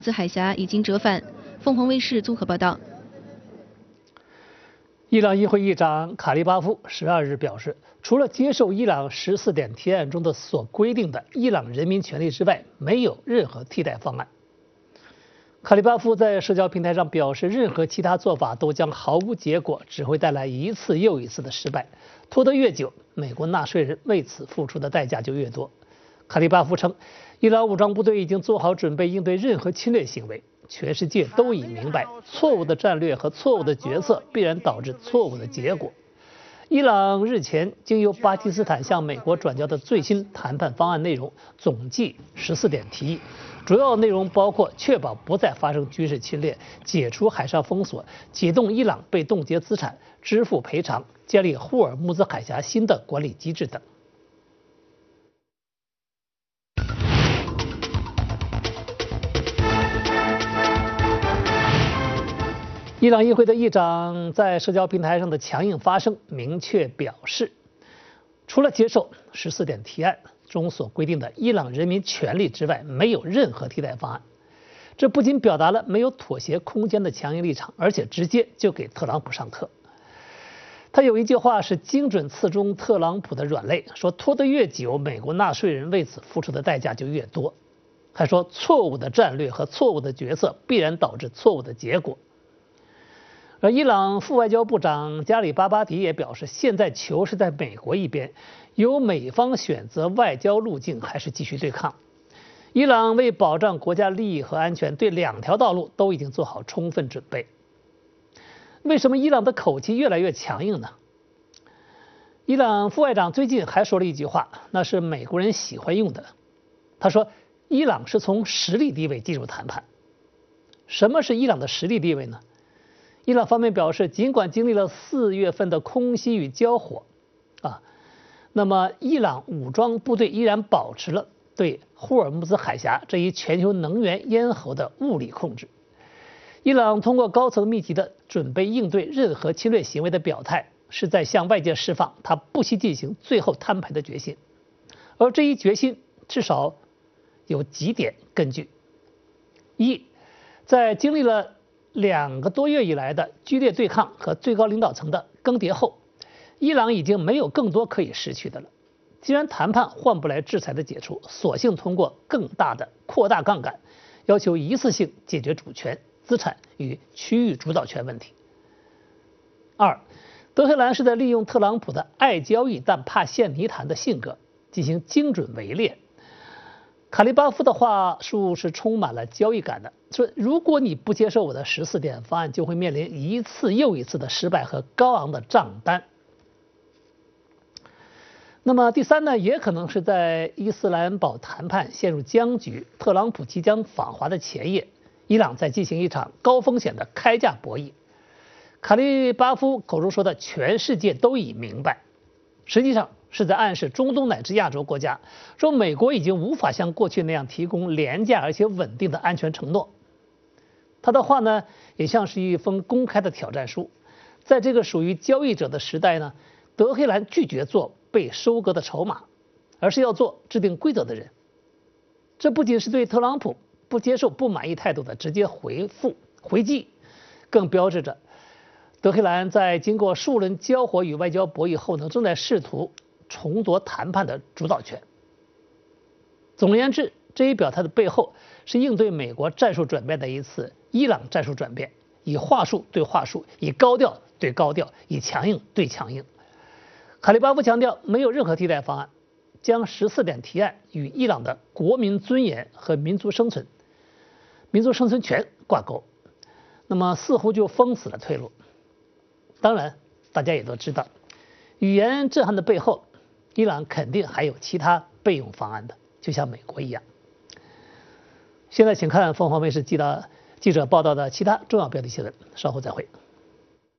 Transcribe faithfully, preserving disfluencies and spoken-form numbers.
兹海峡已经折返。凤凰卫视综合报道。 伊朗议会议长卡利巴夫十二日表示，除了接受伊朗十四点提案中的所规定的伊朗人民权利之外，没有任何替代方案。卡利巴夫在社交平台上表示，任何其他做法都将毫无结果，只会带来一次又一次的失败。拖得越久，美国纳税人为此付出的代价就越多。卡利巴夫称，伊朗武装部队已经做好准备应对任何侵略行为。全世界都已明白，错误的战略和错误的决策必然导致错误的结果。伊朗日前经由巴基斯坦向美国转交的最新谈判方案内容总计十四点提议，主要内容包括确保不再发生军事侵略、解除海上封锁、解冻伊朗被冻结资产、支付赔偿、建立霍尔木兹海峡新的管理机制等。伊朗议会的议长在社交平台上的强硬发声，明确表示，除了接受十四点提案中所规定的伊朗人民权利之外，没有任何替代方案。这不仅表达了没有妥协空间的强硬立场，而且直接就给特朗普上课。他有一句话是精准刺中特朗普的软肋，说拖得越久，美国纳税人为此付出的代价就越多。还说错误的战略和错误的决策必然导致错误的结果。而伊朗副外交部长加里巴巴迪也表示，现在球是在美国一边，由美方选择外交路径还是继续对抗。伊朗为保障国家利益和安全，对两条道路都已经做好充分准备。为什么伊朗的口气越来越强硬呢？伊朗副外长最近还说了一句话，那是美国人喜欢用的。他说，伊朗是从实力地位进入谈判。什么是伊朗的实力地位呢？伊朗方面表示，尽管经历了四月份的空袭与交火，啊，那么伊朗武装部队依然保持了对霍尔木兹海峡这一全球能源咽喉的物理控制。伊朗通过高层密集的准备应对任何侵略行为的表态，是在向外界释放他不惜进行最后摊牌的决心。而这一决心至少有几点根据：一，在经历了两个多月以来的剧烈对抗和最高领导层的更迭后，伊朗已经没有更多可以失去的了。既然谈判换不来制裁的解除，索性通过更大的扩大杠杆，要求一次性解决主权、资产与区域主导权问题。二，德黑兰是在利用特朗普的爱交易但怕陷泥潭的性格进行精准围猎。卡利巴夫的话术是充满了交易感的，说如果你不接受我的十四点方案，就会面临一次又一次的失败和高昂的账单。那么第三呢，也可能是在伊斯兰堡谈判陷入僵局，特朗普即将访华的前夜，伊朗在进行一场高风险的开价博弈。卡利巴夫口中说的全世界都已明白，实际上是在暗示中东乃至亚洲国家，说美国已经无法像过去那样提供廉价而且稳定的安全承诺。他的话呢，也像是一封公开的挑战书。在这个属于交易者的时代呢，德黑兰拒绝做被收割的筹码，而是要做制定规则的人。这不仅是对特朗普不接受不满意态度的直接回复回击，更标志着德黑兰在经过数轮交火与外交博弈后呢，正在试图重夺谈判的主导权。总而言之，这一表态的背后是应对美国战术转变的一次伊朗战术转变，以话术对话术，以高调对高调，以强硬对强硬。卡利巴夫强调，没有任何替代方案，将十四点提案与伊朗的国民尊严和民族生存、民族生存权挂钩，那么似乎就封死了退路。当然，大家也都知道，语言震撼的背后，伊朗肯定还有其他备用方案的，就像美国一样。现在请看凤凰卫视记者记者报道的其他重要标题新闻，稍后再会。